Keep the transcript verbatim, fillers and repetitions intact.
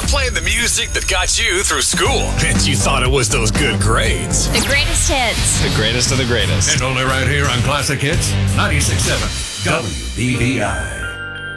playing the music that got you through school. And you thought it was those good grades. The greatest hits. The greatest of the greatest. And only right here on Classic Hits ninety-six point seven W B B I.